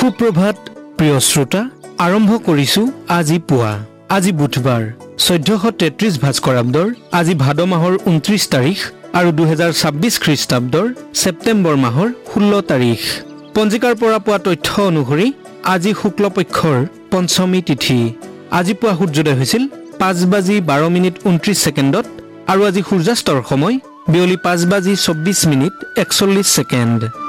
সুপ্ৰভাত প্ৰিয় শ্ৰোতা, আৰম্ভ কৰিছোঁ আজি পুৱা। আজি বুধবাৰ 1433 ভাস্কৰাব্দৰ আজি ভাদ মাহৰ 29 তাৰিখ আৰু 2026 খ্ৰীষ্টাব্দৰ ছেপ্টেম্বৰ মাহৰ 16 তাৰিখ। পঞ্জিকাৰ পৰা পোৱা তথ্য অনুসৰি আজি শুক্লপক্ষৰ পঞ্চমী তিথি। আজি পুৱা সূৰ্যোদয় হৈছিল 5:12:29 আৰু আজি সূৰ্যাস্তৰ সময় বিয়লি 5:24:41।